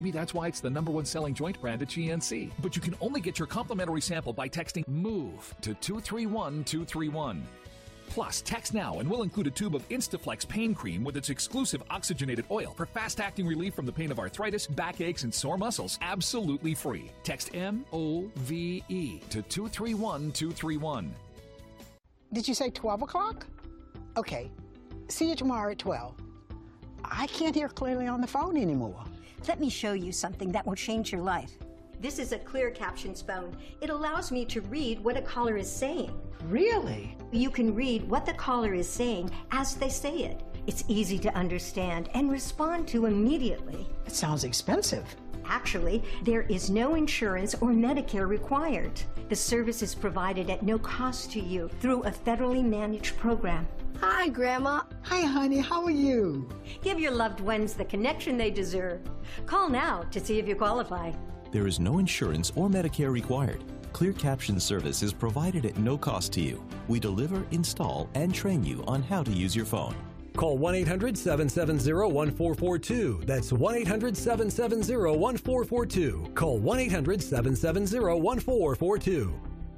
That's why it's the #1 selling joint brand at GNC. But you can only get your complimentary sample by texting MOVE to 231231. Plus, text now and we'll include a tube of Instaflex pain cream with its exclusive oxygenated oil for fast-acting relief from the pain of arthritis, backaches, and sore muscles. Absolutely free. Text MOVE to 231231. Did you say 12 o'clock? Okay. See you tomorrow at 12. I can't hear clearly on the phone anymore. Let me show you something that will change your life. This is a Clear Captions phone. It allows me to read what a caller is saying. Really? You can read what the caller is saying as they say it. It's easy to understand and respond to immediately. It sounds expensive. Actually, there is no insurance or Medicare required. The service is provided at no cost to you through a federally managed program. Hi, Grandma. Hi, honey. How are you? Give your loved ones the connection they deserve. Call now to see if you qualify. There is no insurance or Medicare required. Clear Captions service is provided at no cost to you. We deliver, install, and train you on how to use your phone. Call 1-800-770-1442. That's 1-800-770-1442. Call 1-800-770-1442.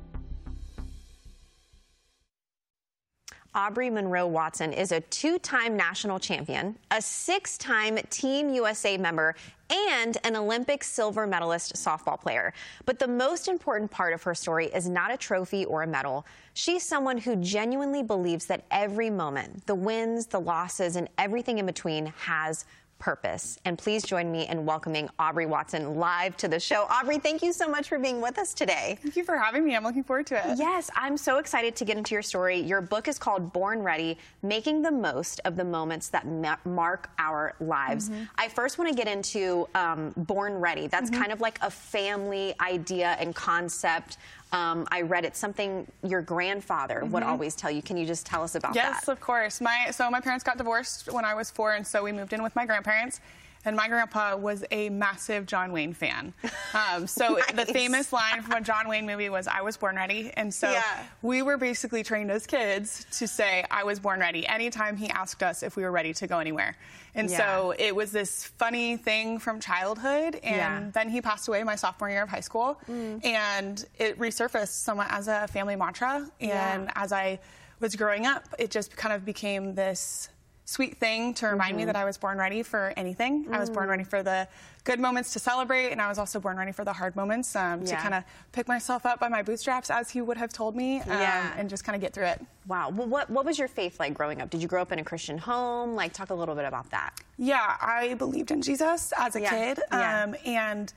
Aubrey Monroe Watson is a 2-time national champion, a 6-time Team USA member, and an Olympic silver medalist softball player. But the most important part of her story is not a trophy or a medal. She's someone who genuinely believes that every moment, the wins, the losses, and everything in between has purpose. And please join me in welcoming Aubrey Watson live to the show. Aubrey, thank you so much for being with us today. Thank you for having me. I'm looking forward to it. Yes, I'm so excited to get into your story. Your book is called Born Ready, Making the Most of the Moments That Mark Our Lives. I first want to get into Born Ready. That's kind of like a family idea and concept. I read it's something your grandfather would always tell you. Can you just tell us about that? Yes, of course. So my parents got divorced when I was 4, and so we moved in with my grandparents. And my grandpa was a massive John Wayne fan. So the famous line from a John Wayne movie was, "I was born ready." And so we were basically trained as kids to say, "I was born ready," anytime he asked us if we were ready to go anywhere. And so it was this funny thing from childhood. And then he passed away my sophomore year of high school. And it resurfaced somewhat as a family mantra. And as I was growing up, it just kind of became this sweet thing to remind me that I was born ready for anything. I was born ready for the good moments to celebrate, and I was also born ready for the hard moments to kind of pick myself up by my bootstraps, as he would have told me, and just kind of get through it. Wow. Well, what was your faith like growing up? Did you grow up in a Christian home? Like, talk a little bit about that. Yeah, I believed in Jesus as a kid, and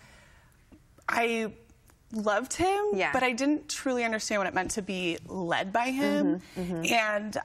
I loved him, but I didn't truly understand what it meant to be led by him. And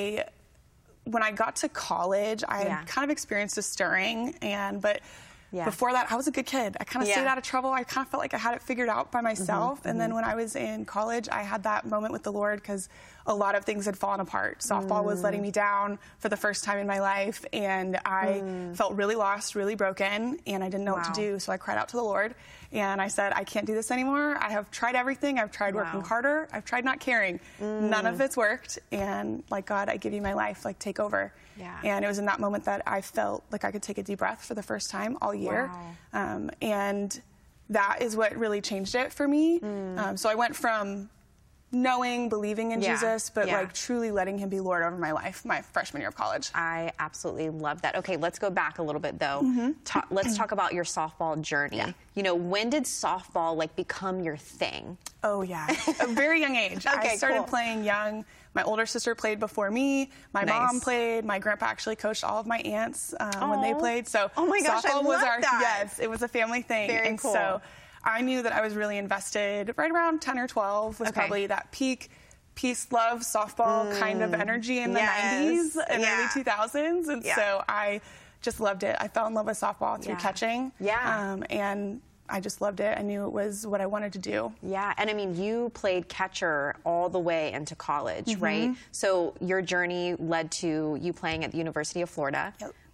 when I got to college, I had kind of experienced a stirring, but before that, I was a good kid. I kind of stayed out of trouble. I kind of felt like I had it figured out by myself. And then when I was in college, I had that moment with the Lord because a lot of things had fallen apart. Softball was letting me down for the first time in my life, and I felt really lost, really broken, and I didn't know what to do. So I cried out to the Lord, and I said, "I can't do this anymore. I have tried everything. I've tried working harder. I've tried not caring. None of it's worked. And like, God, I give you my life. Like, take over." And it was in that moment that I felt like I could take a deep breath for the first time all year. And that is what really changed it for me. So I went from knowing, believing in Jesus, but like truly letting him be Lord over my life my freshman year of college. I absolutely love that. Okay, let's go back a little bit though. Let's talk about your softball journey. You know, when did softball like become your thing? Oh yeah, a very young age. I started playing young. My older sister played before me. My mom played. My grandpa actually coached all of my aunts when they played. So my gosh, softball was our that. it was a family thing. Very cool. So I knew that I was really invested. Right around 10 or 12 was probably that peak peace, love, softball kind of energy in the 90s and early 2000s. And so I just loved it. I fell in love with softball through catching. And I just loved it. I knew it was what I wanted to do. Yeah, and I mean, you played catcher all the way into college, right? So your journey led to you playing at the University of Florida.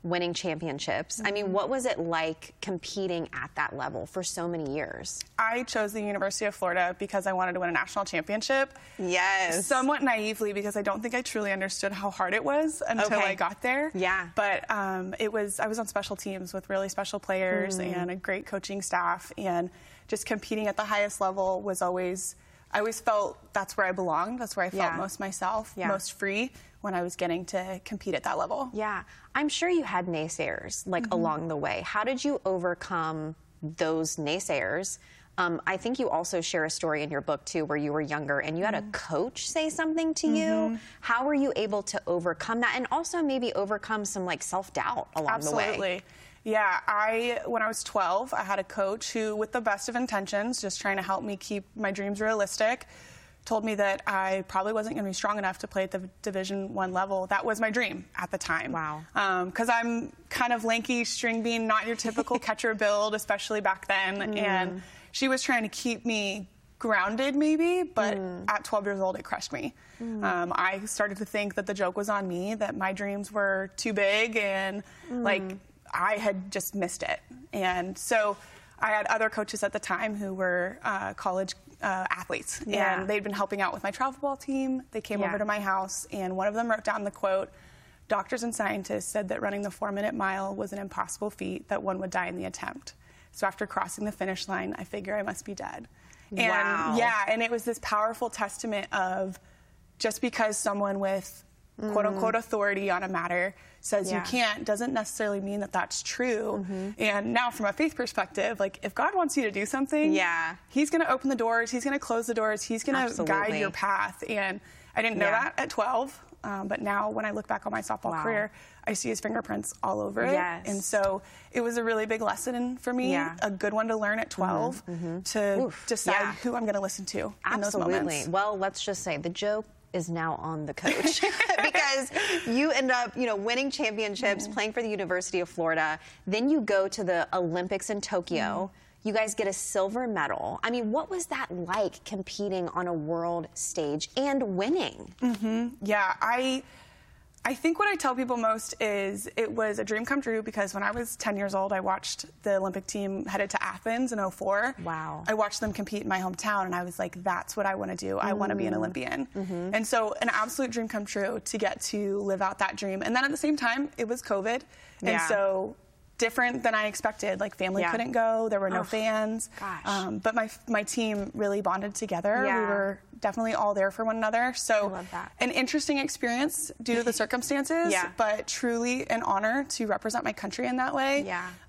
winning championships. I mean, what was it like competing at that level for so many years? I chose the University of Florida because I wanted to win a national championship. Yes. Somewhat naively, because I don't think I truly understood how hard it was until I got there. Yeah. But I was on special teams with really special players and a great coaching staff, and just competing at the highest level was always, I always felt that's where I belonged. That's where I felt most myself, most free, when I was getting to compete at that level. Yeah. I'm sure you had naysayers, like, along the way. How did you overcome those naysayers? I think you also share a story in your book, too, where you were younger and you had a coach say something to you. How were you able to overcome that, and also maybe overcome some, like, self-doubt along the way? Absolutely. Yeah, when I was 12, I had a coach who, with the best of intentions, just trying to help me keep my dreams realistic, told me that I probably wasn't going to be strong enough to play at the Division I level. That was my dream at the time. Wow. Because I'm kind of lanky, string bean, not your typical catcher build, especially back then. And she was trying to keep me grounded, maybe, but at 12 years old, it crushed me. I started to think that the joke was on me, that my dreams were too big, and like I had just missed it. And so I had other coaches at the time who were college athletes, and they'd been helping out with my travel ball team. They came over to my house, and one of them wrote down the quote, "Doctors and scientists said that running the 4-minute mile was an impossible feat, that one would die in the attempt. So after crossing the finish line, I figure I must be dead." And wow. And it was this powerful testament of, just because someone with quote-unquote authority on a matter says you can't, doesn't necessarily mean that that's true. And now, from a faith perspective, like, if God wants you to do something, he's going to open the doors, he's going to close the doors, he's going to guide your path. And I didn't know that at 12, but now when I look back on my softball career, I see his fingerprints all over it. And so it was a really big lesson for me, a good one to learn at 12, to decide who I'm going to listen to in those moments. Well, let's just say the joke is now on the coach, because you end up, winning championships, playing for the University of Florida. Then you go to the Olympics in Tokyo. You guys get a silver medal. I mean, what was that like, competing on a world stage and winning? Yeah, I think what I tell people most is it was a dream come true, because when I was 10 years old, I watched the Olympic team headed to Athens in 2004. Wow. I watched them compete in my hometown, and I was like, that's what I want to do. I want to be an Olympian. And so an absolute dream come true to get to live out that dream. And then at the same time, it was COVID. And so different than I expected. Like, family couldn't go. There were no fans. But my team really bonded together. We were definitely all there for one another. So I love that. An interesting experience due to the circumstances, but truly an honor to represent my country in that way.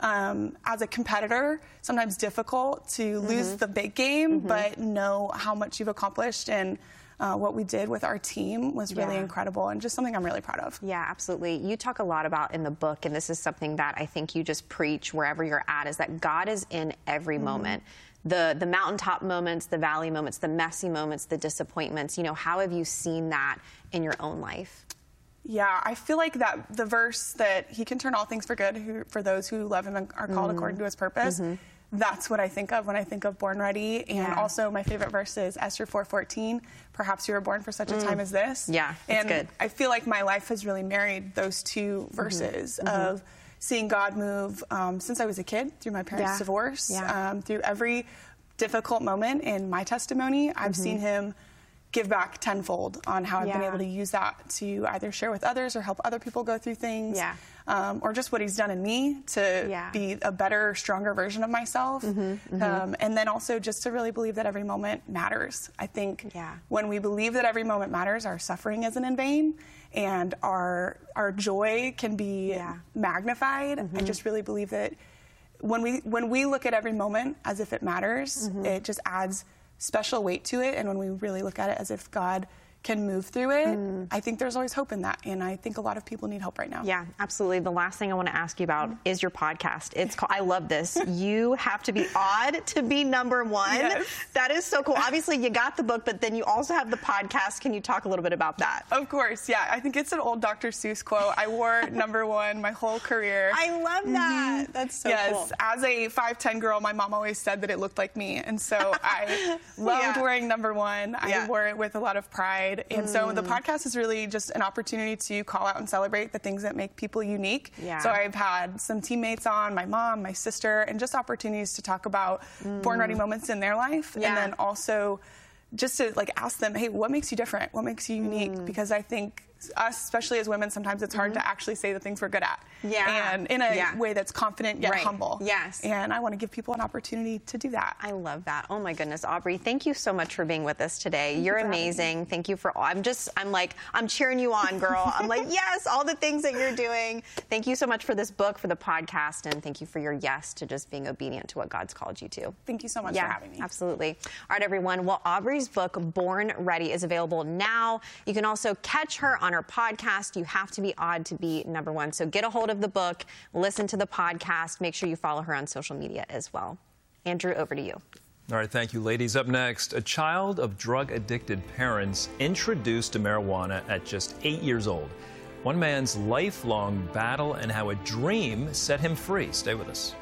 As a competitor, sometimes difficult to lose the big game, but know how much you've accomplished, and what we did with our team was really incredible, and just something I'm really proud of. Yeah, absolutely. You talk a lot about in the book, and this is something that I think you just preach wherever you're at, is that God is in every moment. The mountaintop moments, the valley moments, the messy moments, the disappointments. How have you seen that in your own life? Yeah, I feel like that the verse that he can turn all things for good for those who love him and are called according to his purpose, that's what I think of when I think of Born Ready. And also my favorite verse is Esther 4:14. Perhaps you were born for such a time as this. Yeah, that's good. I feel like my life has really married those two verses of seeing God move since I was a kid, through my parents' divorce, through every difficult moment in my testimony. I've seen him give back tenfold on how I've been able to use that to either share with others or help other people go through things, or just what he's done in me to be a better, stronger version of myself. And then also just to really believe that every moment matters. I think when we believe that every moment matters, our suffering isn't in vain, and our joy can be magnified. I just really believe that when we look at every moment as if it matters, it just adds special weight to it. And when we really look at it as if God can move through it, I think there's always hope in that. And I think a lot of people need hope right now. Yeah, absolutely. The last thing I want to ask you about is your podcast. It's called, I love this, You Have to Be Odd to Be Number One. Yes. That is so cool. Obviously, you got the book, but then you also have the podcast. Can you talk a little bit about that? Of course, yeah. I think it's an old Dr. Seuss quote. I wore number one my whole career. I love that. That's so cool. As a 5'10" girl, my mom always said that it looked like me. And so I loved wearing number one. I wore it with a lot of pride. pride. And so the podcast is really just an opportunity to call out and celebrate the things that make people unique. Yeah. So I've had some teammates on, my mom, my sister, and just opportunities to talk about born ready moments in their life. Yeah. And then also just to like ask them, hey, what makes you different? What makes you unique? Because I think us, especially as women, sometimes it's hard to actually say the things we're good at. Yeah. And in a way that's confident yet humble. Yes. And I want to give people an opportunity to do that. I love that. Oh my goodness, Aubrey, thank you so much for being with us today. You're amazing. Thank you for all. I'm cheering you on, girl. I'm like, yes, all the things that you're doing. Thank you so much for this book, for the podcast, and thank you for your yes to just being obedient to what God's called you to. Thank you so much for having me. Absolutely. All right, everyone. Well, Aubrey's book, Born Ready, is available now. You can also catch her on her podcast. You have to be odd to be number one. So get a hold of the book, listen to the podcast, make sure you follow her on social media as well. Andrew, over to you. All right, thank you, ladies. Up next, a child of drug-addicted parents introduced to marijuana at just 8 years old. One man's lifelong battle and how a dream set him free. Stay with us.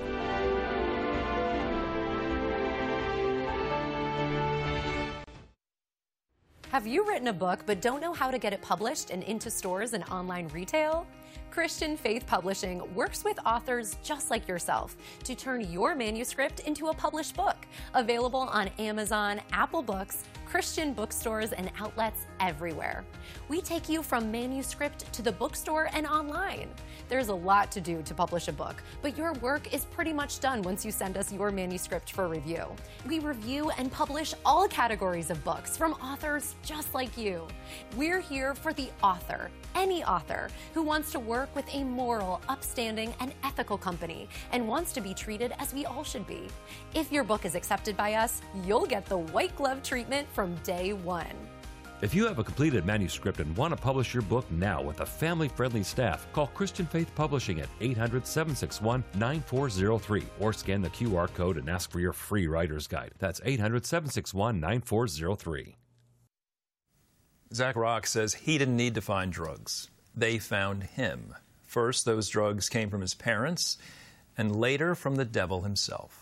Have you written a book but don't know how to get it published and into stores and online retail? Christian Faith Publishing works with authors just like yourself to turn your manuscript into a published book, available on Amazon, Apple Books, Christian bookstores, and outlets everywhere. We take you from manuscript to the bookstore and online. There's a lot to do to publish a book, but your work is pretty much done once you send us your manuscript for review. We review and publish all categories of books from authors just like you. We're here for the author, any author who wants to work with a moral, upstanding, and ethical company and wants to be treated as we all should be. If your book is accepted by us, you'll get the white glove treatment from day one. If you have a completed manuscript and want to publish your book now with a family-friendly staff, call Christian Faith Publishing at 800-761-9403 or scan the QR code and ask for your free writer's guide. That's 800-761-9403. Zach Rock says he didn't need to find drugs. They found him. First, those drugs came from his parents, and later from the devil himself.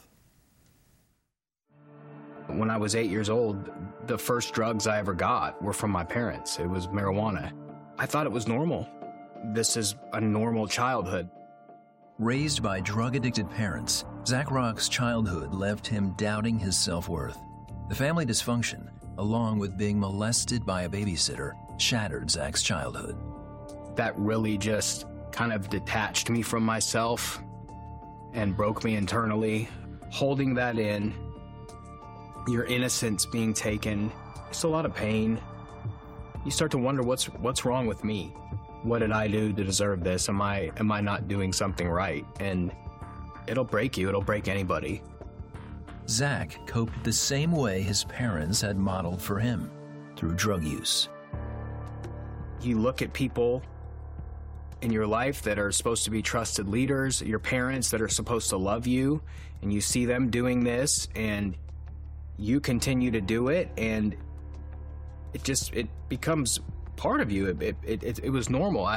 When I was 8 years old, the first drugs I ever got were from my parents. It was marijuana. I thought it was normal. This is a normal childhood. Raised by drug-addicted parents, Zach Rock's childhood left him doubting his self-worth. The family dysfunction, along with being molested by a babysitter, shattered Zach's childhood. That really just kind of detached me from myself and broke me internally. Holding that in, your innocence being taken, it's a lot of pain. You start to wonder what's wrong with me. What did I do to deserve this? Am I not doing something right? And it'll break you. It'll break anybody. Zach coped the same way his parents had modeled for him, through drug use. You look at people in your life that are supposed to be trusted leaders, your parents that are supposed to love you, and you see them doing this, and you continue to do it, and it becomes part of you. It was normal.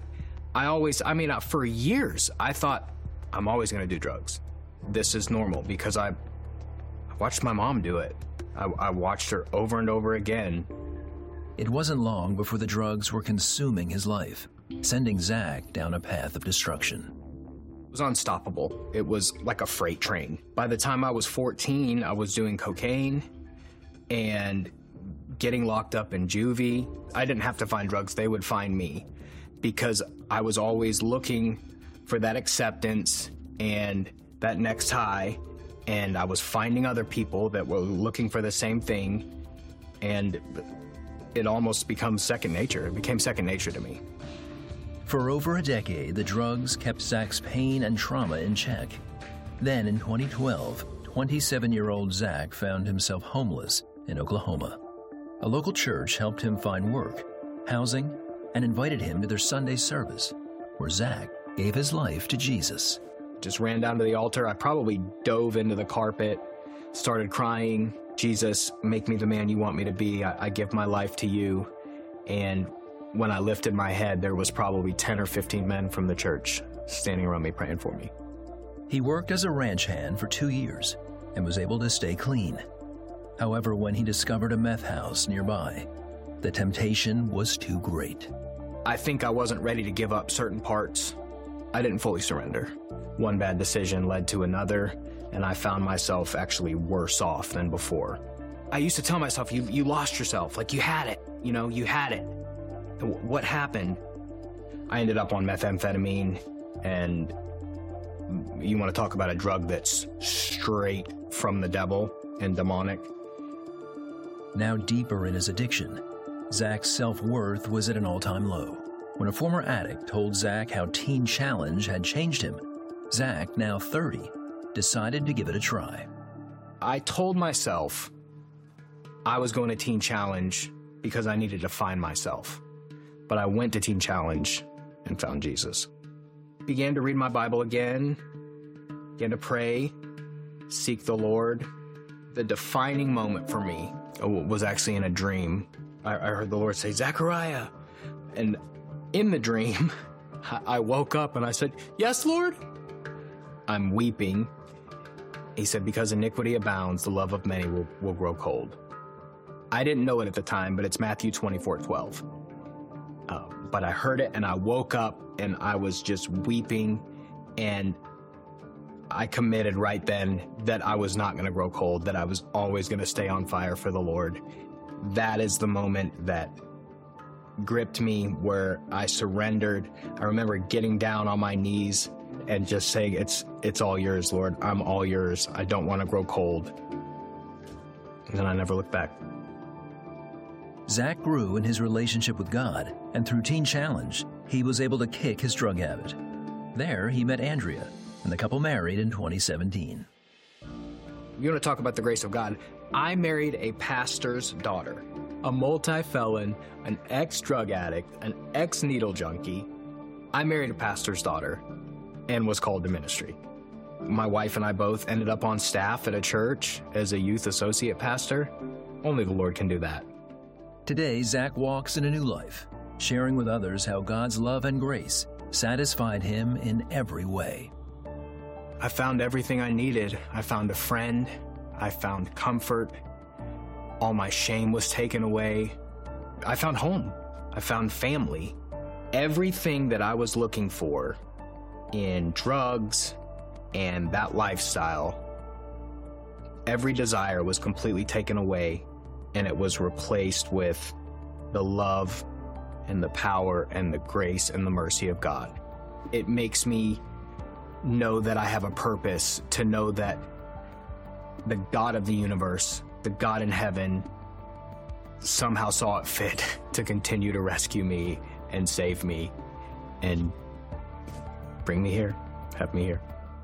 For years, I thought I'm always going to do drugs. This is normal because I watched my mom do it. I watched her over and over again. It wasn't long before the drugs were consuming his life, sending Zach down a path of destruction. It was unstoppable. It was like a freight train. By the time I was 14, I was doing cocaine and getting locked up in juvie. I didn't have to find drugs. They would find me because I was always looking for that acceptance and that next high, and I was finding other people that were looking for the same thing, and it almost becomes second nature. It became second nature to me. For over a decade, the drugs kept Zach's pain and trauma in check. Then in 2012, 27-year-old Zach found himself homeless in Oklahoma. A local church helped him find work, housing, and invited him to their Sunday service, where Zach gave his life to Jesus. Just ran down to the altar. I probably dove into the carpet, started crying. Jesus, make me the man you want me to be. I give my life to you. And when I lifted my head, there was probably 10 or 15 men from the church standing around me praying for me. He worked as a ranch hand for 2 years and was able to stay clean. However, when he discovered a meth house nearby, The temptation was too great. I think I wasn't ready to give up certain parts. I didn't fully surrender. One bad decision led to another, and I found myself actually worse off than before. I used to tell myself, you lost yourself, like you had it, you had it. What happened? I ended up on methamphetamine, and you want to talk about a drug that's straight from the devil and demonic. Now deeper in his addiction, Zach's self-worth was at an all-time low. When a former addict told Zach how Teen Challenge had changed him, Zach, now 30, decided to give it a try. I told myself I was going to Teen Challenge because I needed to find myself. But I went to Teen Challenge and found Jesus. Began to read my Bible again, began to pray, seek the Lord. The defining moment for me was actually in a dream. I heard the Lord say, "Zechariah." And in the dream, I woke up and I said, "Yes, Lord." I'm weeping. He said, "Because iniquity abounds, the love of many will grow cold." I didn't know it at the time, but it's Matthew 24:12. But I heard it and I woke up and I was just weeping, and I committed right then that I was not going to grow cold, that I was always going to stay on fire for the Lord. That is the moment that gripped me, where I surrendered. I remember getting down on my knees and just saying, it's all yours, Lord. I'm all yours. I don't want to grow cold. And then I never looked back. Zach grew in his relationship with God, and through Teen Challenge, he was able to kick his drug habit. There, he met Andrea, and the couple married in 2017. You want to talk about the grace of God? I married a pastor's daughter, a multi-felon, an ex-drug addict, an ex-needle junkie. I married a pastor's daughter and was called to ministry. My wife and I both ended up on staff at a church as a youth associate pastor. Only the Lord can do that. Today, Zach walks in a new life, sharing with others how God's love and grace satisfied him in every way. I found everything I needed. I found a friend. I found comfort. All my shame was taken away. I found home. I found family. Everything that I was looking for in drugs and that lifestyle, every desire was completely taken away, and it was replaced with the love and the power and the grace and the mercy of God. It makes me know that I have a purpose, to know that the God of the universe, the God in heaven, somehow saw it fit to continue to rescue me and save me and bring me here, have me here.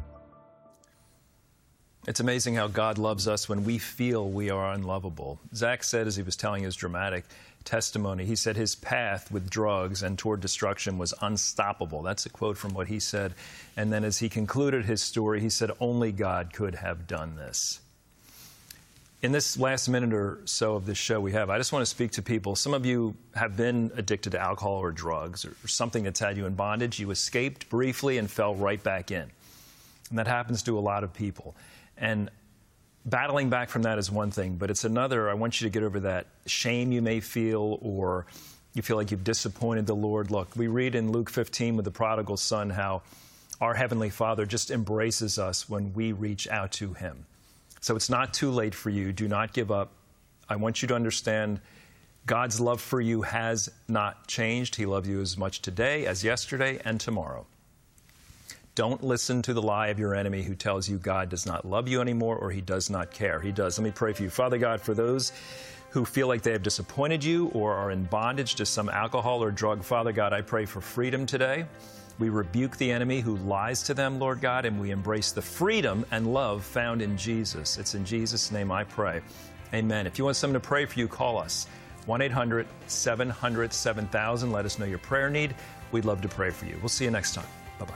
It's amazing how God loves us when we feel we are unlovable. Zach said, as he was telling his dramatic testimony, he said his path with drugs and toward destruction was unstoppable. That's a quote from what he said. And then as he concluded his story, he said, only God could have done this. In this last minute or so of this show I just want to speak to people. Some of you have been addicted to alcohol or drugs or something that's had you in bondage. You escaped briefly and fell right back in. And that happens to a lot of people. And battling back from that is one thing, but it's another. I want you to get over that shame you may feel, or you feel like you've disappointed the Lord. Look, we read in Luke 15 with the prodigal son how our Heavenly Father just embraces us when we reach out to Him. So it's not too late for you. Do not give up. I want you to understand God's love for you has not changed. He loves you as much today as yesterday and tomorrow. Don't listen to the lie of your enemy who tells you God does not love you anymore or He does not care. He does. Let me pray for you. Father God, for those who feel like they have disappointed you or are in bondage to some alcohol or drug, Father God, I pray for freedom today. We rebuke the enemy who lies to them, Lord God, and we embrace the freedom and love found in Jesus. It's in Jesus' name I pray. Amen. If you want someone to pray for you, call us. 1-800-700-7000. Let us know your prayer need. We'd love to pray for you. We'll see you next time. Bye-bye.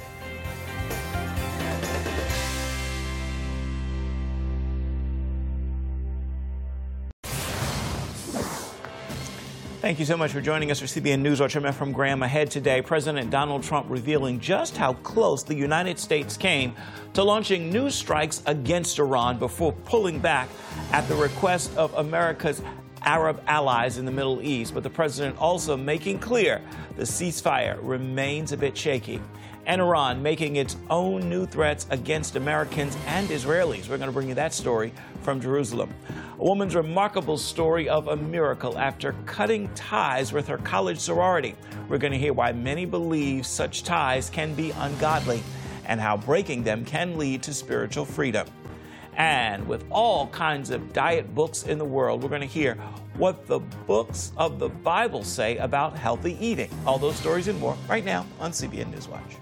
Thank you so much for joining us for CBN News Watch. I'm from Graham. Ahead today, President Donald Trump revealing just how close the United States came to launching new strikes against Iran before pulling back at the request of America's Arab allies in the Middle East, but the president also making clear the ceasefire remains a bit shaky. And Iran making its own new threats against Americans and Israelis. We're going to bring you that story from Jerusalem. A woman's remarkable story of a miracle after cutting ties with her college sorority. We're going to hear why many believe such ties can be ungodly and how breaking them can lead to spiritual freedom. And with all kinds of diet books in the world, we're going to hear what the books of the Bible say about healthy eating. All those stories and more right now on CBN Newswatch.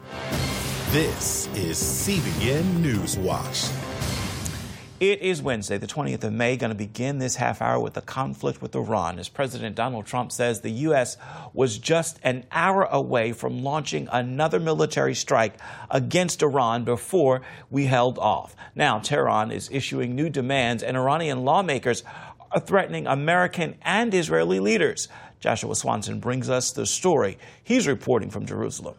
This is CBN Newswatch. It is Wednesday, the 20th of May, going to begin this half hour with the conflict with Iran, as President Donald Trump says the U.S. was just an hour away from launching another military strike against Iran before we held off. Now, Tehran is issuing new demands, and Iranian lawmakers are threatening American and Israeli leaders. Joshua Swanson brings us the story. He's reporting from Jerusalem.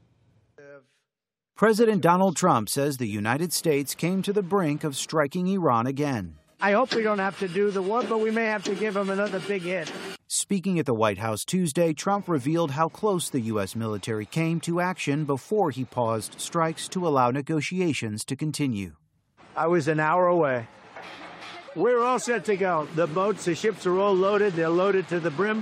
President Donald Trump says the United States came to the brink of striking Iran again. I hope we don't have to do the war, but we may have to give them another big hit. Speaking at the White House Tuesday, Trump revealed how close the U.S. military came to action before he paused strikes to allow negotiations to continue. I was an hour away. We're all set to go. The boats, the ships are all loaded. They're loaded to the brim.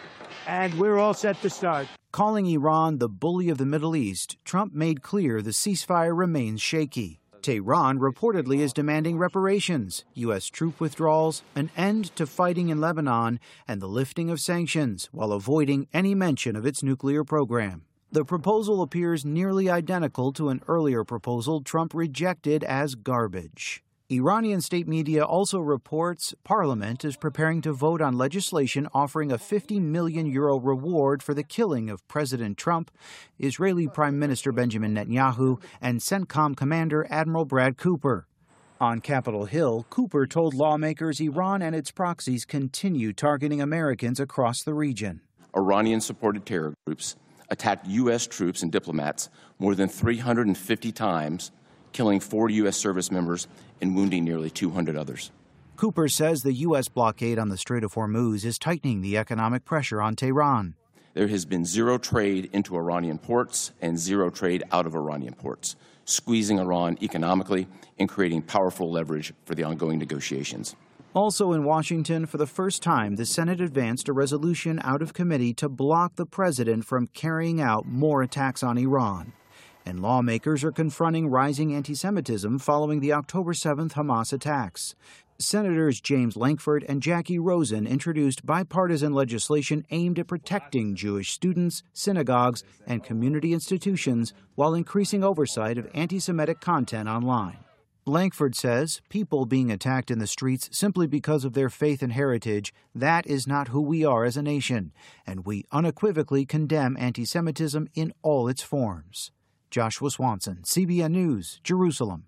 And we're all set to start. Calling Iran the bully of the Middle East, Trump made clear the ceasefire remains shaky. Tehran reportedly is demanding reparations, U.S. troop withdrawals, an end to fighting in Lebanon, and the lifting of sanctions, while avoiding any mention of its nuclear program. The proposal appears nearly identical to an earlier proposal Trump rejected as garbage. Iranian state media also reports Parliament is preparing to vote on legislation offering a €50 million reward for the killing of President Trump, Israeli Prime Minister Benjamin Netanyahu, and CENTCOM Commander Admiral Brad Cooper. On Capitol Hill, Cooper told lawmakers Iran and its proxies continue targeting Americans across the region. Iranian-supported terror groups attacked U.S. troops and diplomats more than 350 times, killing 4 U.S. service members and wounding nearly 200 others. Cooper says the U.S. blockade on the Strait of Hormuz is tightening the economic pressure on Tehran. There has been zero trade into Iranian ports and zero trade out of Iranian ports, squeezing Iran economically and creating powerful leverage for the ongoing negotiations. Also in Washington, for the first time, the Senate advanced a resolution out of committee to block the president from carrying out more attacks on Iran. And lawmakers are confronting rising anti-Semitism following the October 7th Hamas attacks. Senators James Lankford and Jackie Rosen introduced bipartisan legislation aimed at protecting Jewish students, synagogues, and community institutions while increasing oversight of anti-Semitic content online. Lankford says people being attacked in the streets simply because of their faith and heritage, that is not who we are as a nation, and we unequivocally condemn anti-Semitism in all its forms. Joshua Swanson, CBN News, Jerusalem.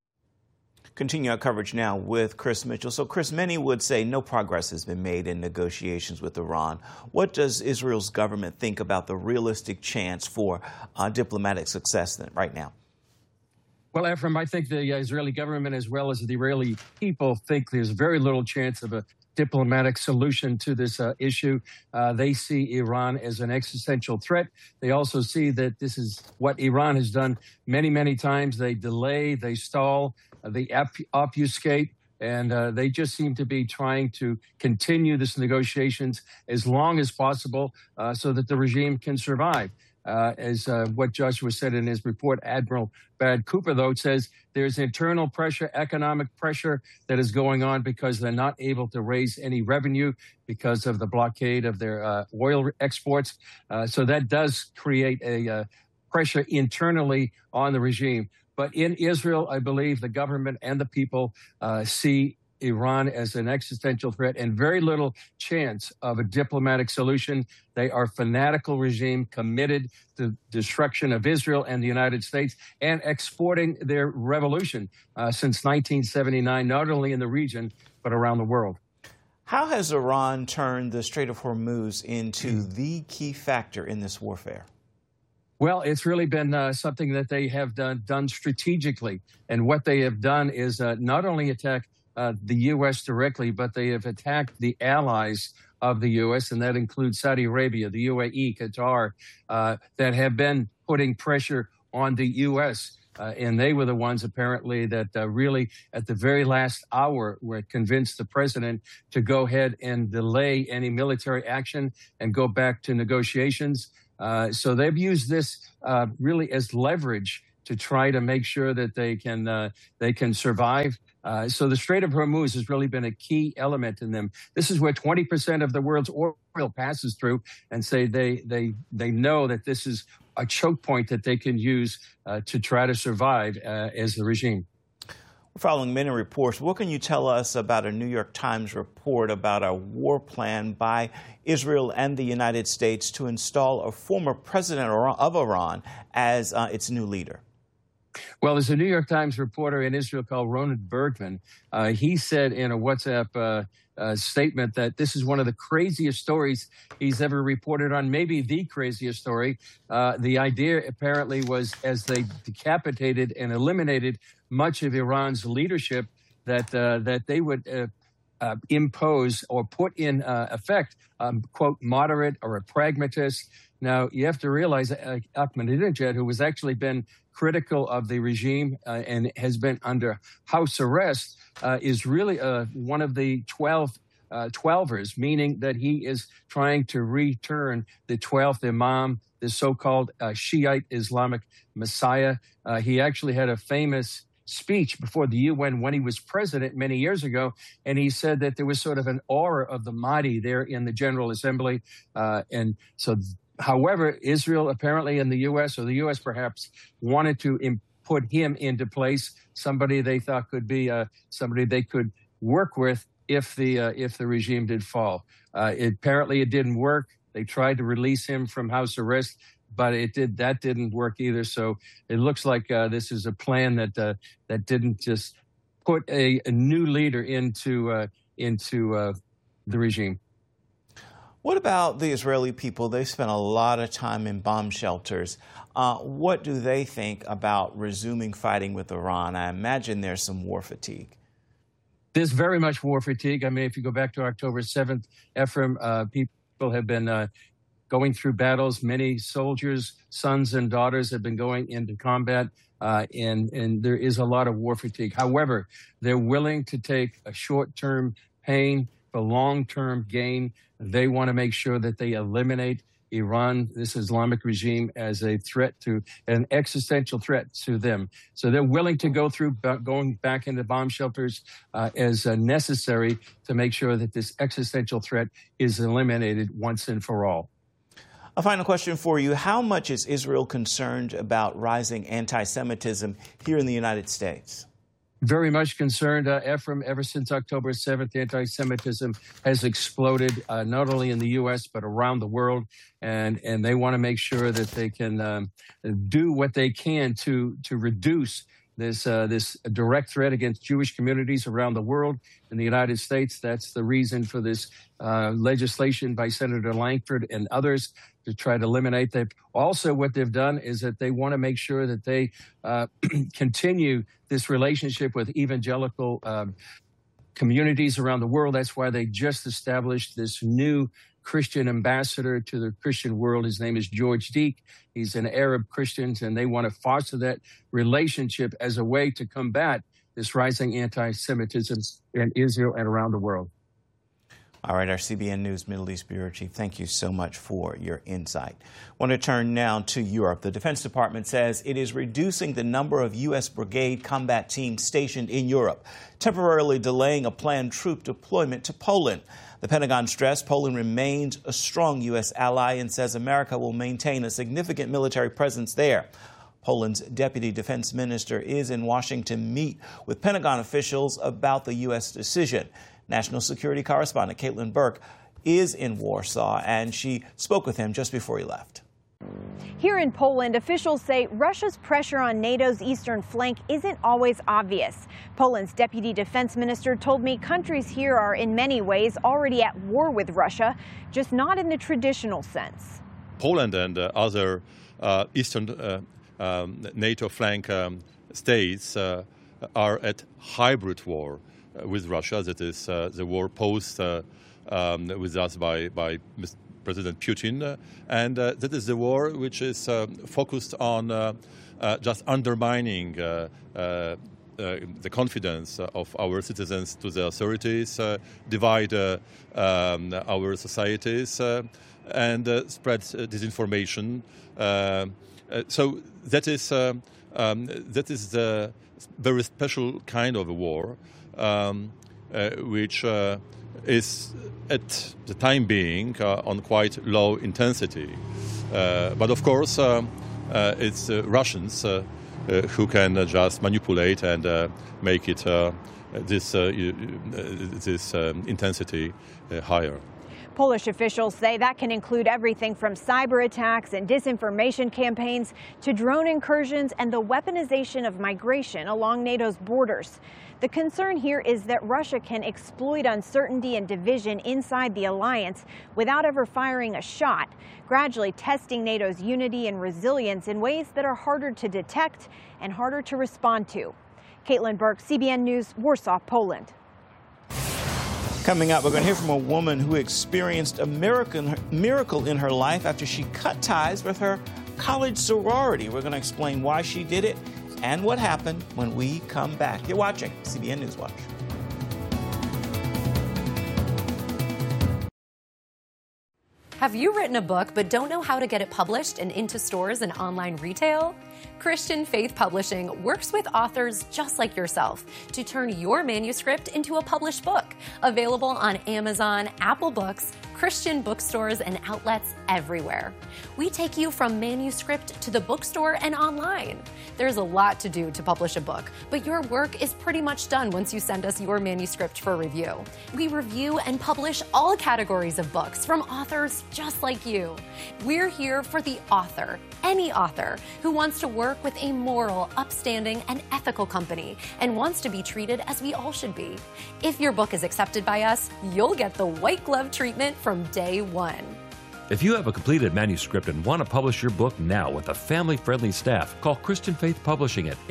Continue our coverage now with Chris Mitchell. So, Chris, many would say no progress has been made in negotiations with Iran. What does Israel's government think about the realistic chance for diplomatic success right now? Well, Ephraim, I think the Israeli government as well as the Israeli people think there's very little chance of a diplomatic solution to this issue. They see Iran as an existential threat. They also see that this is what Iran has done many, many times. They delay, they stall, they obfuscate, and they just seem to be trying to continue this negotiations as long as possible so that the regime can survive. As what Joshua said in his report, Admiral Brad Cooper, though, says there's internal pressure, economic pressure that is going on because they're not able to raise any revenue because of the blockade of their oil exports. So that does create a pressure internally on the regime. But in Israel, I believe the government and the people see Iran as an existential threat and very little chance of a diplomatic solution. They are a fanatical regime committed to destruction of Israel and the United States and exporting their revolution since 1979, not only in the region, but around the world. How has Iran turned the Strait of Hormuz into the key factor in this warfare? Well, it's really been something that they have done strategically. And what they have done is not only attack the U.S. directly, but they have attacked the allies of the U.S., and that includes Saudi Arabia, the UAE, Qatar, that have been putting pressure on the U.S. And they were the ones apparently that really at the very last hour were convinced the president to go ahead and delay any military action and go back to negotiations. So they've used this really as leverage to try to make sure that they can survive. So the Strait of Hormuz has really been a key element in them. This is where 20% of the world's oil passes through, and say they know that this is a choke point that they can use to try to survive as the regime. We're following many reports. What can you tell us about a New York Times report about a war plan by Israel and the United States to install a former president of Iran as its new leader? Well, there's a New York Times reporter in Israel called Ronan Bergman. He said in a WhatsApp statement that this is one of the craziest stories he's ever reported on, maybe the craziest story. The idea apparently was, as they decapitated and eliminated much of Iran's leadership, that they would impose or put in effect, quote, moderate or a pragmatist. Now, you have to realize Ahmadinejad, who has actually been critical of the regime and has been under house arrest, is really one of the 12ers, meaning that he is trying to return the 12th Imam, the so-called Shiite Islamic Messiah. He actually had a famous speech before the UN when he was president many years ago, and he said that there was sort of an aura of the Mahdi there in the General Assembly. And so, however, Israel apparently and the U.S., or the U.S. perhaps, wanted to put him into place, somebody they thought could be somebody they could work with if the regime did fall. Apparently it didn't work. They tried to release him from house arrest, but that didn't work either. So it looks like this is a plan that didn't just put a new leader into the regime. What about the Israeli people? They spent a lot of time in bomb shelters. What do they think about resuming fighting with Iran? I imagine there's some war fatigue. There's very much war fatigue. I mean, if you go back to October 7th, Ephraim, people have been going through battles. Many soldiers, sons and daughters, have been going into combat, and there is a lot of war fatigue. However, they're willing to take a short-term pain for long-term gain. They want to make sure that they eliminate Iran, this Islamic regime, as a threat to an existential threat to them. So they're willing to go through going back into bomb shelters as necessary to make sure that this existential threat is eliminated once and for all. A final question for you. How much is Israel concerned about rising anti-Semitism here in the United States? Very much concerned, Ephraim. Ever since October 7th, anti-Semitism has exploded, not only in the U.S., but around the world. And they want to make sure that they can do what they can to reduce this direct threat against Jewish communities around the world. In the United States, that's the reason for this legislation by Senator Langford and others to try to eliminate that. Also, what they've done is that they want to make sure that they continue this relationship with evangelical communities around the world. That's why they just established this new Christian ambassador to the Christian world. His name is George Deek. He's an Arab Christian, and they want to foster that relationship as a way to combat this rising anti-Semitism in Israel and around the world. All right, our CBN News Middle East Bureau Chief, thank you so much for your insight. I want to turn now to Europe. The Defense Department says it is reducing the number of U.S. brigade combat teams stationed in Europe, temporarily delaying a planned troop deployment to Poland. The Pentagon stressed Poland remains a strong U.S. ally and says America will maintain a significant military presence there. Poland's deputy defense minister is in Washington to meet with Pentagon officials about the U.S. decision. National security correspondent Caitlin Burke is in Warsaw, and she spoke with him just before he left. Here in Poland, officials say Russia's pressure on NATO's eastern flank isn't always obvious. Poland's deputy defense minister told me countries here are in many ways already at war with Russia, just not in the traditional sense. Poland and other eastern NATO flank states are at hybrid war with Russia. That is the war posed with us by President Putin. And that is the war which is focused on just undermining the confidence of our citizens to the authorities, divide our societies, and spread disinformation. So that is the very special kind of a war, which is at the time being on quite low intensity. But of course, it's Russians who can just manipulate and make it this intensity higher. Polish officials say that can include everything from cyber attacks and disinformation campaigns to drone incursions and the weaponization of migration along NATO's borders. The concern here is that Russia can exploit uncertainty and division inside the alliance without ever firing a shot, gradually testing NATO's unity and resilience in ways that are harder to detect and harder to respond to. Caitlin Burke, CBN News, Warsaw, Poland. Coming up, we're going to hear from a woman who experienced a miracle in her life after she cut ties with her college sorority. We're going to explain why she did it and what happened when we come back. You're watching CBN News Watch. Have you written a book but don't know how to get it published and into stores and online retail? Christian Faith Publishing works with authors just like yourself to turn your manuscript into a published book. Available on Amazon, Apple Books, Christian bookstores, and outlets everywhere. We take you from manuscript to the bookstore and online. There's a lot to do to publish a book, but your work is pretty much done once you send us your manuscript for review. We review and publish all categories of books from authors just like you. We're here for the author, any author who wants to work with a moral, upstanding, and ethical company and wants to be treated as we all should be. If your book is accepted by us, you'll get the white glove treatment from day one. If you have a completed manuscript and want to publish your book now with a family-friendly staff, call Christian Faith Publishing at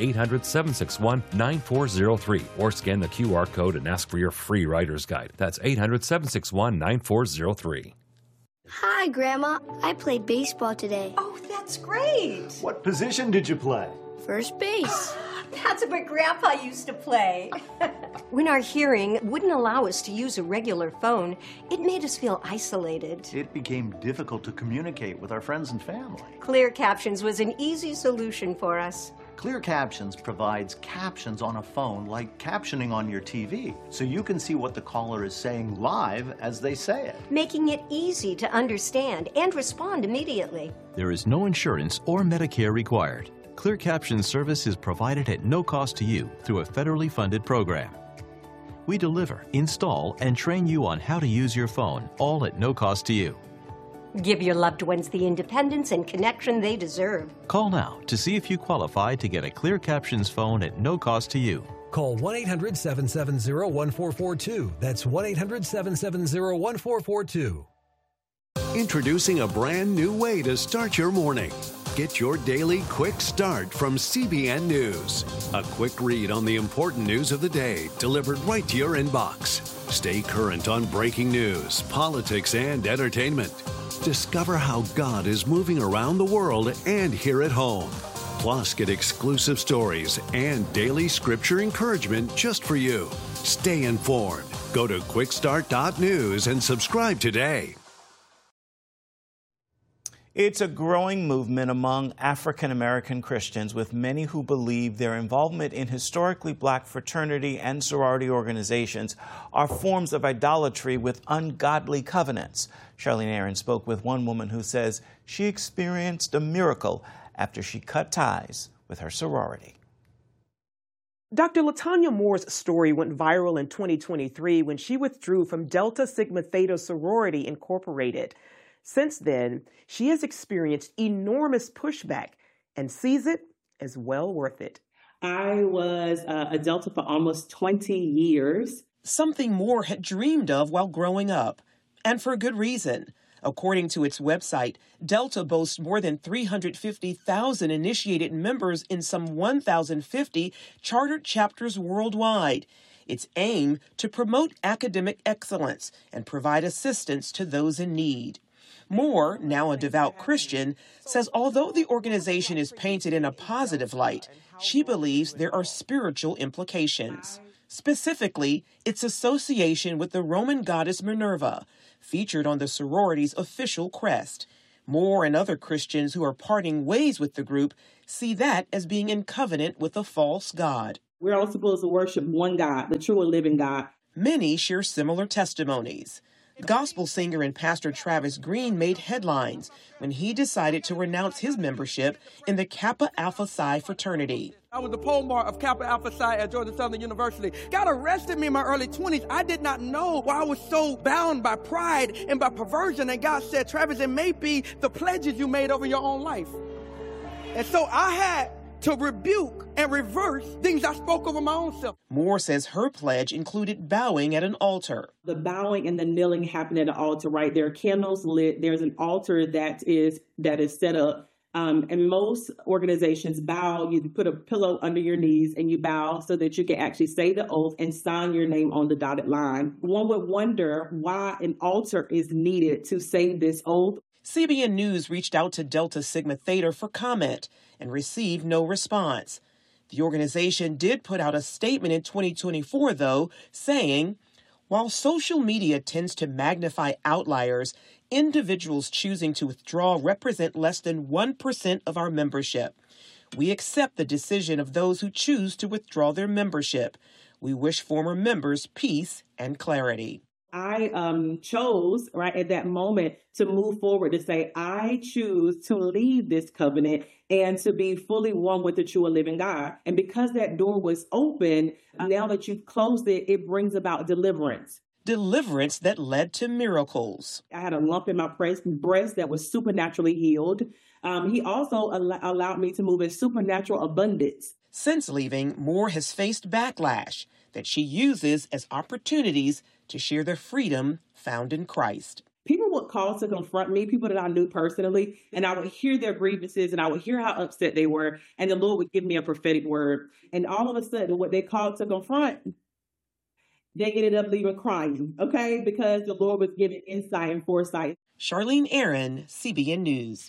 800-761-9403 or scan the QR code and ask for your free writer's guide. That's 800-761-9403. Hi, Grandma. I played baseball today. Oh, that's great. What position did you play? First base. That's what Grandpa used to play. When our hearing wouldn't allow us to use a regular phone, it made us feel isolated. It became difficult to communicate with our friends and family. Clear Captions was an easy solution for us. Clear Captions provides captions on a phone like captioning on your TV, so you can see what the caller is saying live as they say it. Making it easy to understand and respond immediately. There is no insurance or Medicare required. Clear Captions service is provided at no cost to you through a federally funded program. We deliver, install, and train you on how to use your phone, all at no cost to you. Give your loved ones the independence and connection they deserve. Call now to see if you qualify to get a Clear Captions phone at no cost to you. Call 1-800-770-1442. That's 1-800-770-1442. Introducing a brand new way to start your morning. Get your daily quick start from CBN News. A quick read on the important news of the day delivered right to your inbox. Stay current on breaking news, politics, and entertainment. Discover how God is moving around the world and here at home. Plus, get exclusive stories and daily scripture encouragement just for you. Stay informed. Go to quickstart.news and subscribe today. It's a growing movement among African American Christians, with many who believe their involvement in historically black fraternity and sorority organizations are forms of idolatry with ungodly covenants. Charlene Aaron spoke with one woman who says she experienced a miracle after she cut ties with her sorority. Dr. LaTanya Moore's story went viral in 2023 when she withdrew from Delta Sigma Theta Sorority Incorporated. Since then, she has experienced enormous pushback and sees it as well worth it. I was a Delta for almost 20 years. Something Moore had dreamed of while growing up, and for good reason. According to its website, Delta boasts more than 350,000 initiated members in some 1,050 chartered chapters worldwide. Its aim to promote academic excellence and provide assistance to those in need. Moore, now a devout Christian, says although the organization is painted in a positive light, she believes there are spiritual implications. Specifically, its association with the Roman goddess Minerva, featured on the sorority's official crest. Moore and other Christians who are parting ways with the group see that as being in covenant with a false god. We're all supposed to worship one God, the true and living God. Many share similar testimonies. Gospel singer and pastor Travis Green made headlines when he decided to renounce his membership in the Kappa Alpha Psi fraternity. I was the pole mark of Kappa Alpha Psi at Georgia Southern University. God arrested me in my early 20s. I did not know why I was so bound by pride and by perversion. And God said, Travis, it may be the pledges you made over your own life. And so I had to rebuke and reverse things I spoke over my own self. Moore says her pledge included bowing at an altar. The bowing and the kneeling happened at an altar, right? There are candles lit. There's an altar that is set up. And most organizations bow. You put a pillow under your knees and you bow so that you can actually say the oath and sign your name on the dotted line. One would wonder why an altar is needed to say this oath. CBN News reached out to Delta Sigma Theta for comment and received no response. The organization did put out a statement in 2024, though, saying, while social media tends to magnify outliers, individuals choosing to withdraw represent less than 1% of our membership. We accept the decision of those who choose to withdraw their membership. We wish former members peace and clarity. I chose, right, at that moment to move forward to say, I choose to leave this covenant and to be fully one with the true and living God. And because that door was open, now that you've closed it, it brings about deliverance. Deliverance that led to miracles. I had a lump in my breast that was supernaturally healed. He also allowed me to move in supernatural abundance. Since leaving, Moore has faced backlash that she uses as opportunities to share the freedom found in Christ. People would call to confront me, people that I knew personally, and I would hear their grievances and I would hear how upset they were, and the Lord would give me a prophetic word. And all of a sudden, what they called to confront, they ended up leaving crying, okay? Because the Lord was giving insight and foresight. Charlene Aaron, CBN News.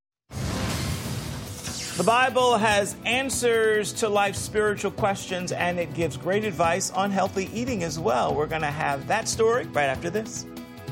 The Bible has answers to life's spiritual questions, and it gives great advice on healthy eating as well. We're going to have that story right after this.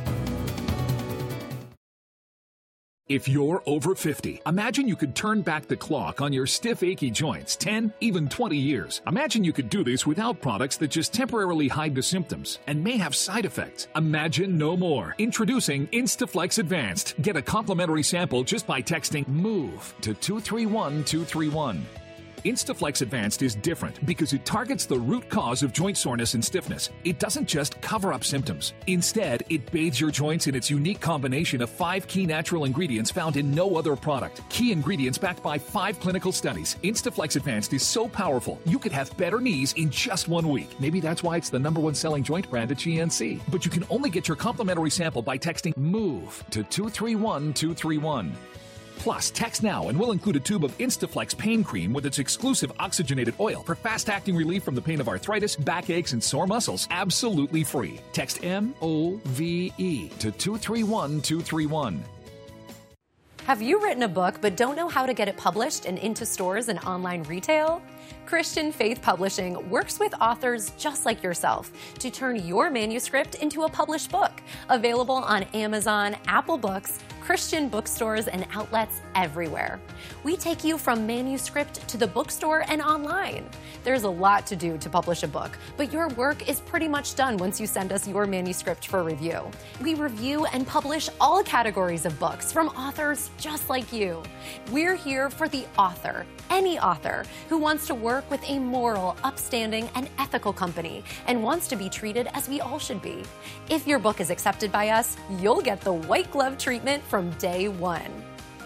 If you're over 50, imagine you could turn back the clock on your stiff, achy joints 10, even 20 years. Imagine you could do this without products that just temporarily hide the symptoms and may have side effects. Imagine no more. Introducing Instaflex Advanced. Get a complimentary sample just by texting MOVE to 231231. Instaflex Advanced is different because it targets the root cause of joint soreness and stiffness. It doesn't just cover up symptoms. Instead, it bathes your joints in its unique combination of 5 key natural ingredients found in no other product. Key ingredients backed by 5 clinical studies. Instaflex Advanced is so powerful, you could have better knees in just 1 week. Maybe that's why it's the #1 selling joint brand at GNC. But you can only get your complimentary sample by texting MOVE to 231231. Plus, text now and we'll include a tube of Instaflex pain cream with its exclusive oxygenated oil for fast-acting relief from the pain of arthritis, backaches, and sore muscles. Absolutely free. Text MOVE to 231231. Have you written a book but don't know how to get it published and into stores and online retail? Christian Faith Publishing works with authors just like yourself to turn your manuscript into a published book. Available on Amazon, Apple Books, Christian bookstores, and outlets everywhere. We take you from manuscript to the bookstore and online. There's a lot to do to publish a book, but your work is pretty much done once you send us your manuscript for review. We review and publish all categories of books from authors just like you. We're here for the author, any author who wants to work with a moral, upstanding, and ethical company and wants to be treated as we all should be. If your book is accepted by us, you'll get the white glove treatment from day one.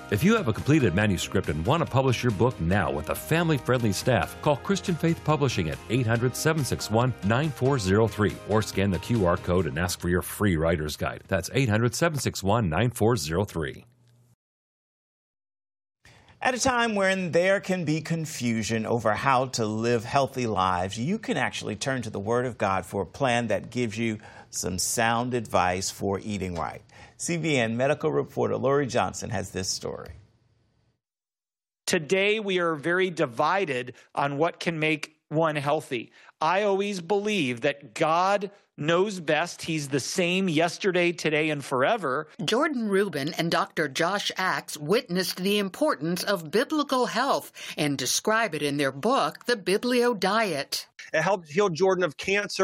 If you have a completed manuscript and want to publish your book now with a family-friendly staff, call Christian Faith Publishing at 800-761-9403 or scan the QR code and ask for your free writer's guide. That's 800-761-9403. At a time when there can be confusion over how to live healthy lives, you can actually turn to the Word of God for a plan that gives you some sound advice for eating right. CBN medical reporter Lori Johnson has this story. Today, we are very divided on what can make one healthy. I always believe that God knows best. He's the same yesterday, today, and forever. Jordan Rubin and Dr. Josh Axe witnessed the importance of biblical health and describe it in their book, The Biblio Diet. It helped heal Jordan of cancer.